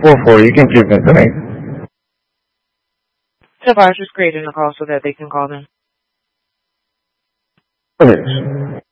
444, you can give them to me. The advisor's creating a call so that they can call them. Please.